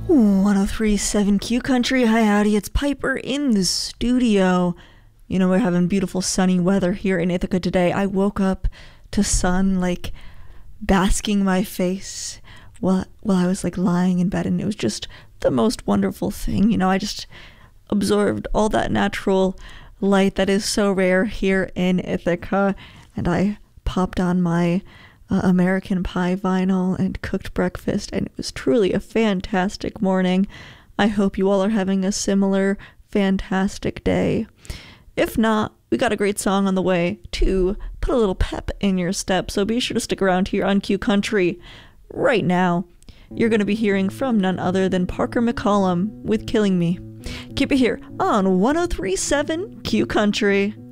1037 Q Country. Hi, howdy. It's Piper in the studio. You know, we're having beautiful sunny weather here in Ithaca today. I woke up to sun, basking my face while I was, lying in bed, and it was just the most wonderful thing. You know, I just absorbed all that natural light that is so rare here in Ithaca, and I popped on my American Pie vinyl and cooked breakfast, and it was truly a fantastic morning. I hope you all are having a similar fantastic day. If not, we got a great song on the way to put a little pep in your step, so be sure to stick around here on Q Country. Right now, you're going to be hearing from none other than Parker McCollum with Killing Me. Keep it here on 1037 Q Country.